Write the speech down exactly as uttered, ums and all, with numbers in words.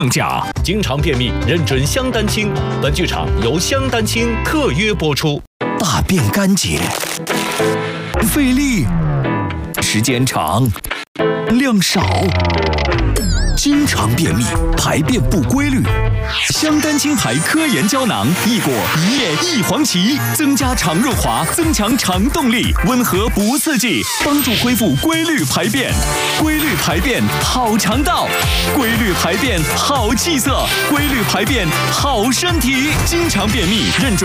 价。经常便秘，认准香丹清。本剧场由香丹清特约播出。 大便干结，费力，时间长，量少，经常便秘，排便不规律。香丹清牌科研胶囊，益果一叶一黄芪，增加肠润滑，增强肠动力，温和不刺激，帮助恢复规律排便。规律排便好肠道，规律排便好气色，规律排便好身体。经常便秘，认准